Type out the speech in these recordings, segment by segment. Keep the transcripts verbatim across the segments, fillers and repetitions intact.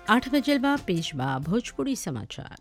आठ बजल बा पेश बा भोजपुरी समाचार।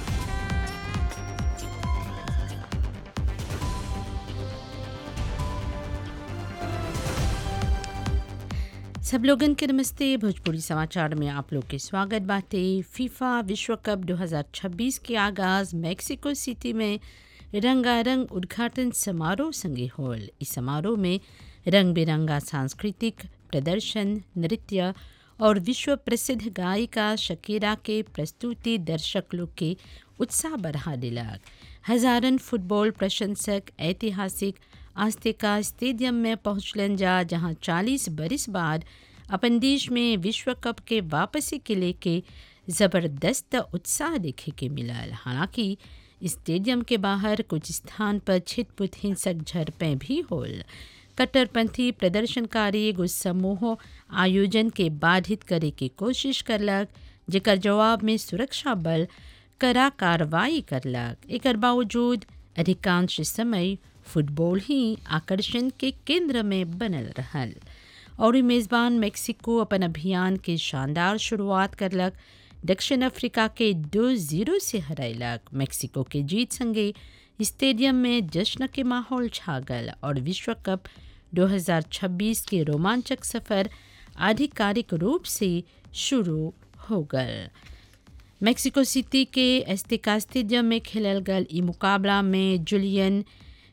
सब लोगन के नमस्ते। भोजपुरी समाचार में आप लोग के स्वागत बाटे। फीफा विश्व कप दो हज़ार छब्बीस के आगाज मेक्सिको सिटी में रंगारंग उद्घाटन समारोह संगे होल। इस समारोह में रंग बिरंगा सांस्कृतिक प्रदर्शन, नृत्य और विश्व प्रसिद्ध गायिका शकीरा के प्रस्तुति दर्शक लोग के उत्साह बढ़ा दिलक। हजारन फुटबॉल प्रशंसक ऐतिहासिक आस्तेका स्टेडियम में पहुंचलन जा, जहां चालीस बरिस बाद अपन देश में विश्व कप के वापसी के लेके ज़बरदस्त उत्साह देखे के मिलल। हालांकि स्टेडियम के बाहर कुछ स्थान पर छिटपुट हिंसक झड़पें भी होल। कट्टरपंथी प्रदर्शनकारी एगो समूह आयोजन के बाधित करे की कोशिश करलक, जेकर जवाब में सुरक्षा बल कड़ा कार्रवाई करलक। एकर बावजूद अधिकांश समय फुटबॉल ही आकर्षण के केंद्र में बनल रहल और मेज़बान मेक्सिको अपन अभियान के शानदार शुरुआत करलक। दक्षिण अफ्रीका के दो जीरो से हरैलक। मेक्सिको के जीत संगे स्टेडियम में जश्न के माहौल छा गल और विश्व कप दो हज़ार छब्बीस के रोमांचक सफ़र आधिकारिक रूप से शुरू हो गल। मेक्सिको सिटी के एस्टेका स्टेडियम में खेलल गल ई मुकाबला में जुलियन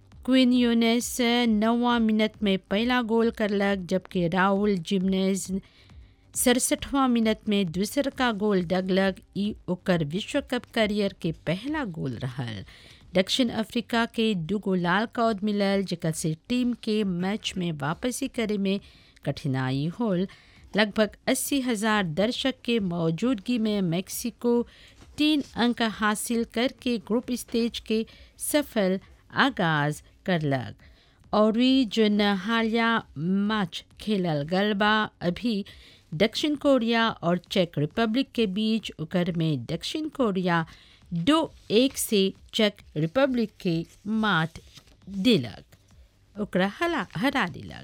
क्विनोनेस नौवां मिनट में पहला गोल करलक, जबकि राउल जिमेनेज सड़सठवां मिनट में दूसर का गोल दगलक। ई ओकर विश्व कप करियर के पहला गोल रहल। दक्षिण अफ्रीका के दुगो लाल कार्ड मिलल, जेकर से टीम के मैच में वापसी करे में कठिनाई होल। लगभग अस्सी हजार दर्शक के मौजूदगी में मैक्सिको तीन अंक हासिल करके ग्रुप स्टेज के सफल आगाज करलक। और जो हालिया मैच खेलल गल बा अभी दक्षिण कोरिया और चेक रिपब्लिक के बीच, ओकर में दक्षिण कोरिया दो एक से चेक रिपब्लिक के मात दिलक, ओकरा हला हरा दिलक।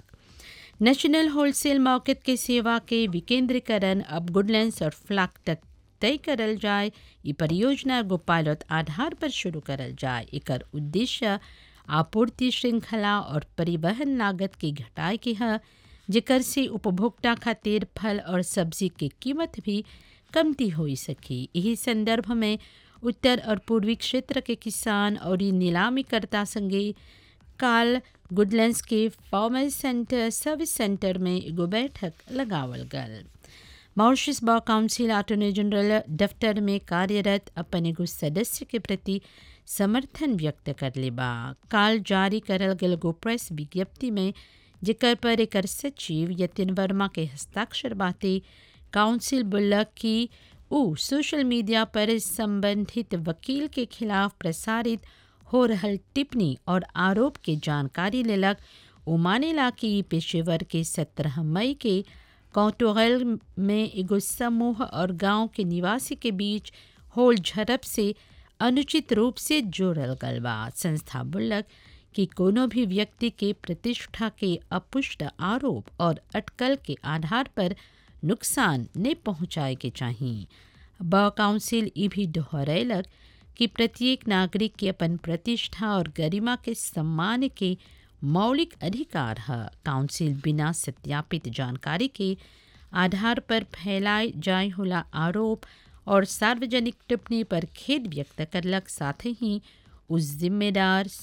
नेशनल होलसेल मार्केट के सेवा के विकेंद्रीकरण अब गुडलैंड्स और फ्लैग तक तय करल जाए। ई परियोजना एगो पायलट आधार पर शुरू करल जाए। एकर उद्देश्य आपूर्ति श्रृंखला और परिवहन लागत के घटाए के है, जेकर से उपभोक्ता खातिर फल और सब्जी के कीमत भी कमती हो सकी। यही संदर्भ में उत्तर और पूर्वी क्षेत्र के किसान और नीलामीकर्ता संगे काल गुडलैंड्स के फार्मर्स सेंटर सर्विस सेंटर में एगो बैठक लगावल गल। Mauritius bar council attorney general दफ्तर में कार्यरत अपन एगो सदस्य के प्रति समर्थन व्यक्त करले बा। काल जारी करल गेल एगो प्रेस विज्ञप्ति में, जेकर पर एकर सचिव यतिन वर्मा के हस्ताक्षर बाटे, काउंसिल बोलक कि ऊ सोशल मीडिया पर संबंधित वकील के खिलाफ प्रसारित हो रहल टिप्पणी और आरोप के जानकारी लेलक। ओ मानेला कि पेशेवर के सत्रह मई के कौटोगल में एगो समूह और गांव के निवासी के बीच होल झड़प से अनुचित रूप से जोड़ल गल बा। संस्था बोलक कि कोनो भी व्यक्ति के प्रतिष्ठा के अपुष्ट आरोप और अटकल के आधार पर नुकसान नहीं पहुंचाए के चाहिए। ब काउंसिल ई भी दोहरैलक कि प्रत्येक नागरिक के अपन प्रतिष्ठा और गरिमा के सम्मान के मौलिक अधिकार है। काउंसिल बिना सत्यापित जानकारी के आधार पर फैलाए जाए होला आरोप और सार्वजनिक टिप्पणी पर खेद व्यक्त करलक। साथ ही उस जिम्मेदार